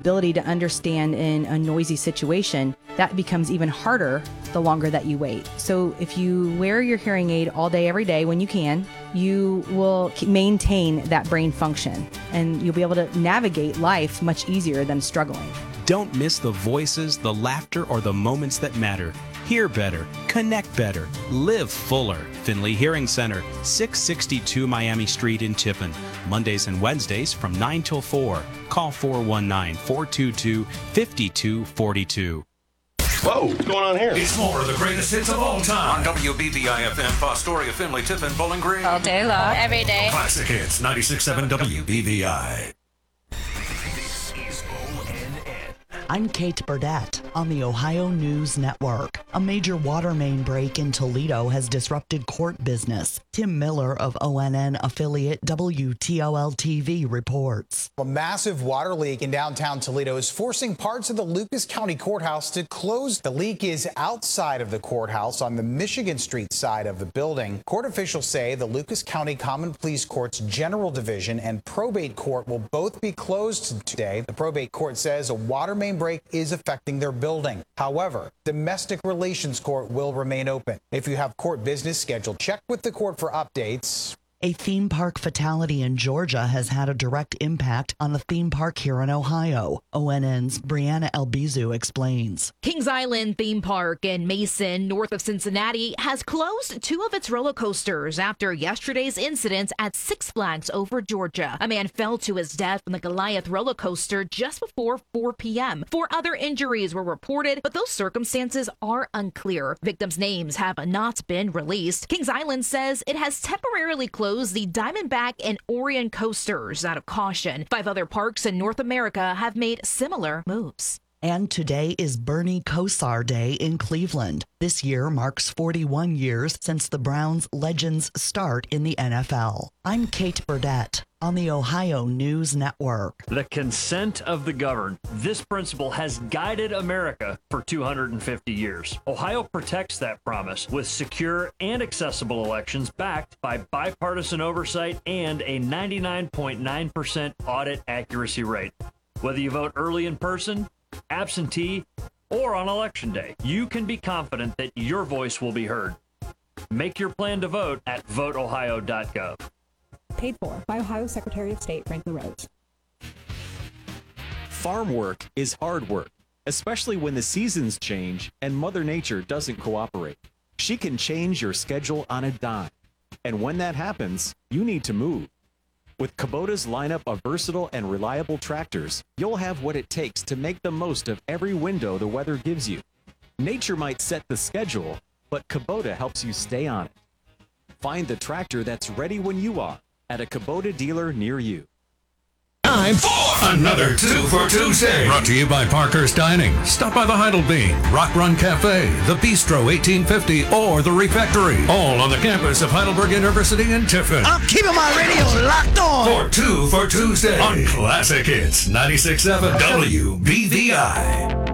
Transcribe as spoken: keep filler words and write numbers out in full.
ability to understand in a noisy situation, that becomes even harder the longer that you wait. So if you wear your hearing aid all day, every day when you can, you will maintain that brain function and you'll be able to navigate life much easier than struggling. Don't miss the voices, the laughter, or the moments that matter. Hear better, connect better, live fuller. Finley Hearing Center, six sixty-two Miami Street in Tiffin. Mondays and Wednesdays from nine till four. Call four one nine, four two two, five two four two. Whoa, what's going on here? It's more of the greatest hits of all time. On W B V I F M, Fostoria, Finley, Tiffin, Bowling Green. All day long, every day. Classic hits, ninety-six point seven W B V I. I'm Kate Burdett on the Ohio News Network. A major water main break in Toledo has disrupted court business. Tim Miller of O N N affiliate W T O L T V reports. A massive water leak in downtown Toledo is forcing parts of the Lucas County Courthouse to close. The leak is outside of the courthouse on the Michigan Street side of the building. Court officials say the Lucas County Common Pleas Court's General Division and Probate Court will both be closed today. The Probate Court says a water main break is affecting their building. However, Domestic Relations Court will remain open. If you have court business scheduled, check with the court for updates. A theme park fatality in Georgia has had a direct impact on the theme park here in Ohio. O N N's Brianna Albizu explains. Kings Island Theme Park in Mason, north of Cincinnati, has closed two of its roller coasters after yesterday's incident at Six Flags over Georgia. A man fell to his death from the Goliath roller coaster just before four p.m. Four other injuries were reported, but those circumstances are unclear. Victims' names have not been released. Kings Island says it has temporarily closed the Diamondback and Orion coasters out of caution. Five other parks in North America have made similar moves. And today is Bernie Kosar Day in Cleveland. This year marks forty-one years since the Browns' legends start in the N F L. I'm Kate Burdett on the Ohio News Network. The consent of the governed. This principle has guided America for two hundred fifty years. Ohio protects that promise with secure and accessible elections backed by bipartisan oversight and a ninety-nine point nine percent audit accuracy rate. Whether you vote early in person, absentee, or on election day, you can be confident that your voice will be heard. Make your plan to vote at vote ohio dot gov. Paid for by Ohio Secretary of State Frank LaRose. Farm work is hard work, especially when the seasons change and Mother Nature doesn't cooperate. She can change your schedule on a dime. And when that happens, you need to move. With Kubota's lineup of versatile and reliable tractors, you'll have what it takes to make the most of every window the weather gives you. Nature might set the schedule, but Kubota helps you stay on it. Find the tractor that's ready when you are at a Kubota dealer near you. Time for another Two for Tuesday. Brought to you by Parker's Dining. Stop by the Heidelbein, Rock Run Cafe, the Bistro eighteen fifty, or the Refectory. All on the campus of Heidelberg University in Tiffin. I'm keeping my radio locked on. For Two for Tuesday on Classic Hits ninety-six point seven W B V I.